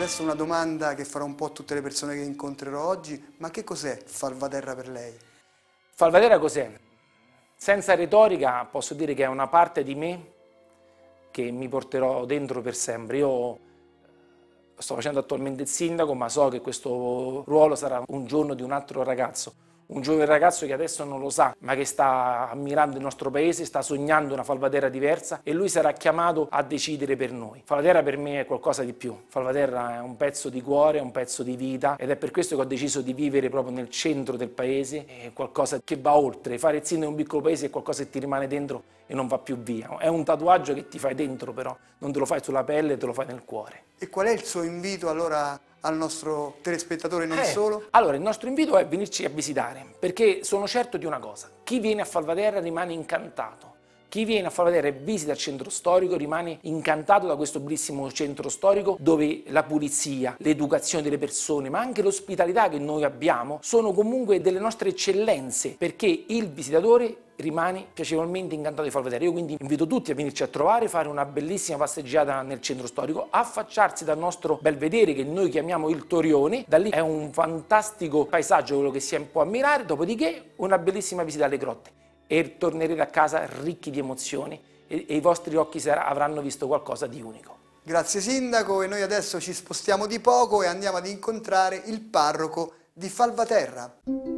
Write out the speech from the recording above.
Adesso una domanda che farò un po' a tutte le persone che incontrerò oggi, ma che cos'è Falvaterra per lei? Falvaterra cos'è? Senza retorica posso dire che è una parte di me che mi porterò dentro per sempre. Io sto facendo attualmente il sindaco, ma so che questo ruolo sarà un giorno di un altro ragazzo. Un giovane ragazzo che adesso non lo sa, ma che sta ammirando il nostro paese, sta sognando una Falvaterra diversa e lui sarà chiamato a decidere per noi. Falvaterra per me è qualcosa di più. Falvaterra è un pezzo di cuore, è un pezzo di vita ed è per questo che ho deciso di vivere proprio nel centro del paese. È qualcosa che va oltre. Fare il sindaco in un piccolo paese è qualcosa che ti rimane dentro e non va più via. È un tatuaggio che ti fai dentro però, non te lo fai sulla pelle, te lo fai nel cuore. E qual è il suo invito allora al nostro telespettatore, non solo? Allora, il nostro invito è venirci a visitare, perché sono certo di una cosa: chi viene a Falvaterra rimane incantato. Chi viene a Falvaterra e visita il centro storico rimane incantato da questo bellissimo centro storico dove la pulizia, l'educazione delle persone, ma anche l'ospitalità che noi abbiamo sono comunque delle nostre eccellenze, perché il visitatore rimane piacevolmente incantato di Falvaterra. Io quindi invito tutti a venirci a trovare, fare una bellissima passeggiata nel centro storico, affacciarsi dal nostro belvedere che noi chiamiamo il Torione. Da lì è un fantastico paesaggio quello che si può ammirare, dopodiché una bellissima visita alle grotte e tornerete a casa ricchi di emozioni e i vostri occhi avranno visto qualcosa di unico. Grazie Sindaco, e noi adesso ci spostiamo di poco e andiamo ad incontrare il parroco di Falvaterra.